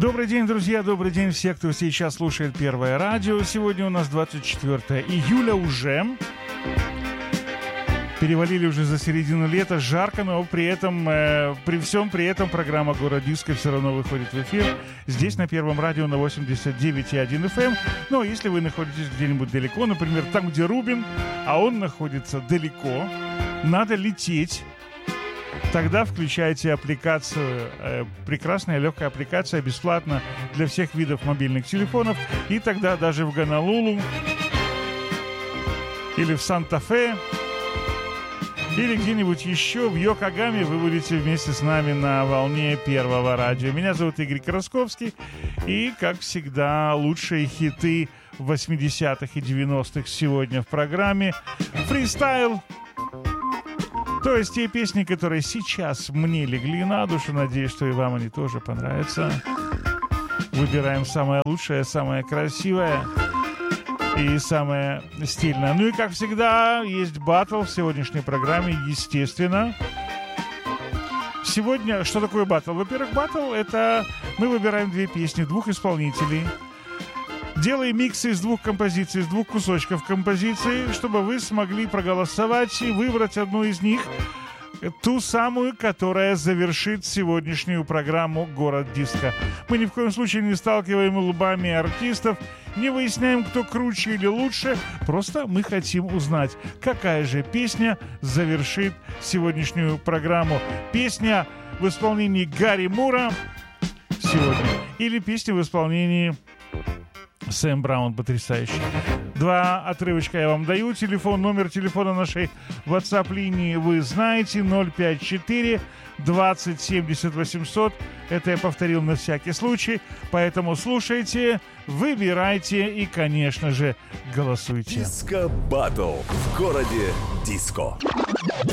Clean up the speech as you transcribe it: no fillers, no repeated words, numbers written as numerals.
Добрый день, друзья, добрый день все, кто сейчас слушает Первое радио. Сегодня у нас 24 июля уже. Перевалили уже за середину лета, жарко, но при этом, при всем при этом программа «Город Диско» все равно выходит в эфир. Здесь на Первом радио на 89,1 FM. Но если вы находитесь где-нибудь далеко, например, там, где Рубин, а он находится далеко, надо лететь. Тогда включайте аппликацию, прекрасная легкая аппликация, бесплатно для всех видов мобильных телефонов. И тогда даже в Гонолулу или в Санта-Фе или где-нибудь еще в Йокогаме вы будете вместе с нами на волне Первого радио. Меня зовут Игорь Красковский. И, как всегда, лучшие хиты 80-х и 90-х сегодня в программе. Фристайл. То есть те песни, которые сейчас мне легли на душу. Надеюсь, что и вам они тоже понравятся. Выбираем самое лучшее, самое красивое и самое стильное. Ну и, как всегда, есть баттл в сегодняшней программе, естественно. Сегодня, что такое баттл? Во-первых, баттл — это мы выбираем две песни, двух исполнителей. Делаем микс из двух композиций, из двух кусочков композиции, чтобы вы смогли проголосовать и выбрать одну из них, ту самую, которая завершит сегодняшнюю программу «Город Диско». Мы ни в коем случае не сталкиваем лбами артистов, не выясняем, кто круче или лучше, просто мы хотим узнать, какая же песня завершит сегодняшнюю программу. Песня в исполнении Гарри Мура сегодня или песня в исполнении Сэм Браун, потрясающий. Два отрывочка я вам даю. Номер телефона нашей WhatsApp-линии вы знаете. 054 20 70 800. Это я повторил на всякий случай. Поэтому слушайте, выбирайте и, конечно же, голосуйте. Диско Баттл в городе Диско.